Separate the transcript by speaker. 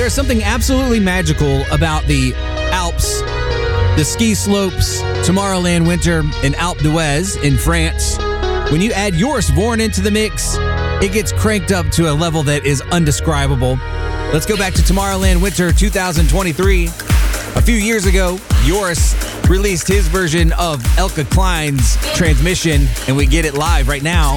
Speaker 1: There's something absolutely magical about the Alps, the ski slopes, Tomorrowland Winter, and Alpe d'Huez in France. When you add Joris Voorn into the mix, it gets cranked up to a level that is undescribable. Let's go back to Tomorrowland Winter 2023. A few years ago, Joris released his version of Elke Klein's Transmission, and we get it live right now.